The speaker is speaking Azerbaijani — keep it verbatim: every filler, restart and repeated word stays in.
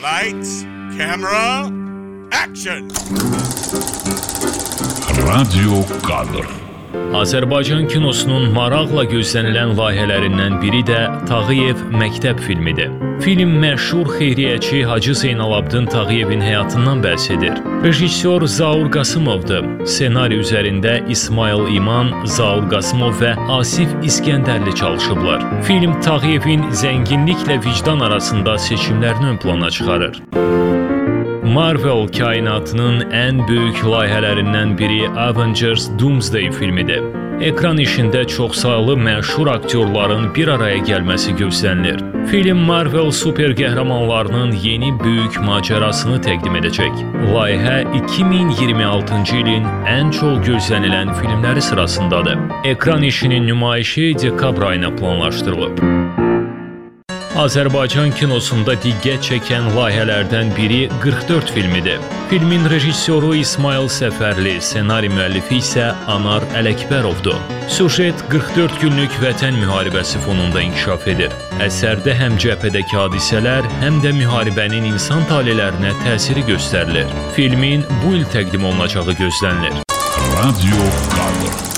Lights, camera, action! Radio Kadr. Azərbaycan kinosunun maraqla gözlənilən layihələrindən biri də Tağıyev məktəb filmidir. Film məşhur xeyriyyəçi Hacı Zeynalabdin Tağıyevin həyatından bəhs edir. Rejissor Zaur Qasımovdur. Ssenari üzərində İsmail İman, Zaur Qasımov və Asif İskəndərli çalışıblar. Film Tağıyevin zənginliklə vicdan arasında seçimlərini ön plana çıxarır. Marvel kainatının ən böyük layihələrindən biri Avengers Doomsday filmidir. Ekran işində çoxsaylı məşhur aktyorların bir araya gəlməsi gözlənilir. Film Marvel super qəhrəmanlarının yeni böyük macərasını təqdim edəcək. Layihə iki min iyirmi altıncı ilin ən çox gözlənilən filmləri sırasındadır. Ekran işinin nümayişi dekabr ayına planlaşdırılıb. Azərbaycan kinosunda diqqət çəkən layihələrdən biri qırx dörd filmidir. Filmin rejissoru İsmail Səfərli, ssenari müəllifi isə Anar Ələkbərovdur. Süjet qırx dörd günlük vətən müharibəsi fonunda inkişaf edir. Əsərdə həm cəbhədəki hadisələr, həm də müharibənin insan talelərinə təsiri göstərilir. Filmin bu il təqdim olunacağı gözlənilir. Radio Kadr.